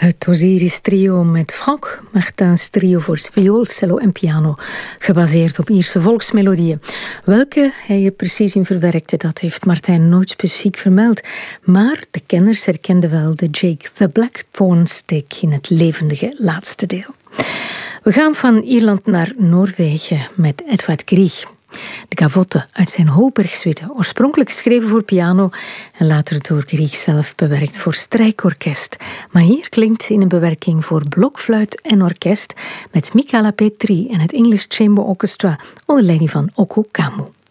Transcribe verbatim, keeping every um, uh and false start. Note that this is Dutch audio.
Het Osiris Trio met Franck Martins trio voor viool, cello en piano, gebaseerd op Ierse volksmelodieën. Welke hij er precies in verwerkte, dat heeft Martijn nooit specifiek vermeld. Maar de kenners herkenden wel de Jake the Blackthorn Stick in het levendige laatste deel. We gaan van Ierland naar Noorwegen met Edvard Grieg. De gavotte uit zijn Holberg-suite, oorspronkelijk geschreven voor piano en later door Grieg zelf bewerkt voor strijkorkest. Maar hier klinkt ze in een bewerking voor blokfluit en orkest met Michala Petri en het English Chamber Orchestra onder leiding van Oko Kamu.